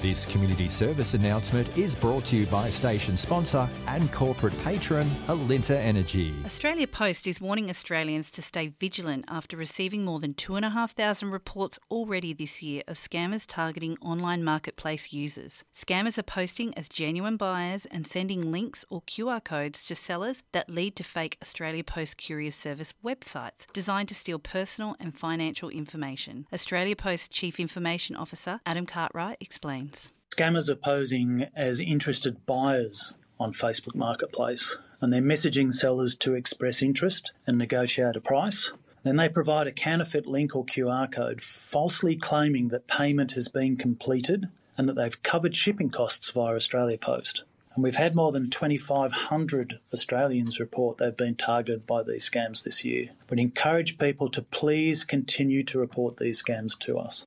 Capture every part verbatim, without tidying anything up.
This community service announcement is brought to you by station sponsor and corporate patron Alinta Energy. Australia Post is warning Australians to stay vigilant after receiving more than two thousand five hundred reports already this year of scammers targeting online marketplace users. Scammers are posting as genuine buyers and sending links or Q R codes to sellers that lead to fake Australia Post Courier Service websites designed to steal personal and financial information. Australia Post Chief Information Officer Adam Cartwright explains. Scammers are posing as interested buyers on Facebook Marketplace, and they're messaging sellers to express interest and negotiate a price. Then they provide a counterfeit link or Q R code, falsely claiming that payment has been completed and that they've covered shipping costs via Australia Post. And we've had more than twenty-five hundred Australians report they've been targeted by these scams this year. We'd encourage people to please continue to report these scams to us.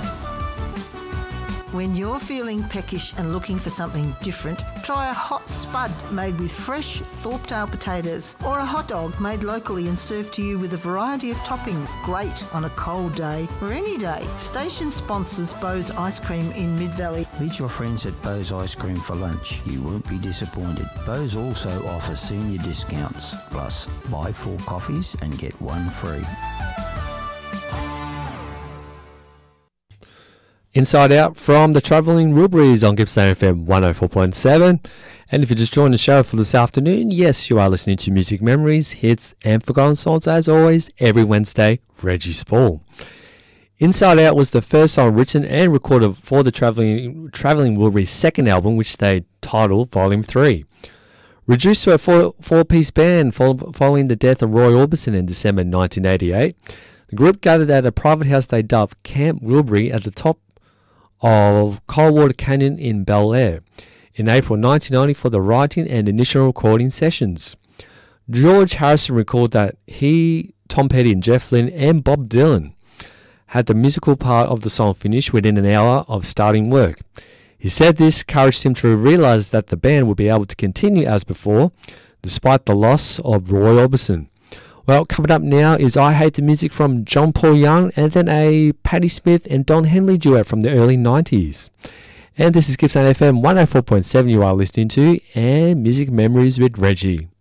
When you're feeling peckish and looking for something different, try a hot spud made with fresh Thorpetail potatoes, or a hot dog made locally and served to you with a variety of toppings. Great on a cold day or any day. Station sponsors Bo's Ice Cream in Mid-Valley. Meet your friends at Bo's Ice Cream for lunch. You won't be disappointed. Bo's also offers senior discounts, plus buy four coffees and get one free. Inside Out from the Travelling Wilburys on Gippsland F M one oh four point seven. And if you just joined the show for this afternoon, yes, you are listening to Music Memories, Hits and Forgotten Songs as always, every Wednesday, Reggie Spall. Inside Out was the first song written and recorded for the Travelling Travelling Wilburys' second album, which they titled Volume three. Reduced to a four, four-piece band following the death of Roy Orbison in December nineteen eighty-eight, the group gathered at a private house they dubbed Camp Wilbury at the top of Coldwater Canyon in Bel Air in April nineteen ninety for the writing and initial recording sessions. George Harrison recalled that he, Tom Petty and Jeff Lynne and Bob Dylan had the musical part of the song finished within an hour of starting work. He said this encouraged him to realise that the band would be able to continue as before despite the loss of Roy Orbison. Well, coming up now is I Hate the Music from John Paul Young, and then a Patti Smith and Don Henley duet from the early nineties. And this is Gippsland F M one oh four point seven you are listening to, and Music Memories with Reggie.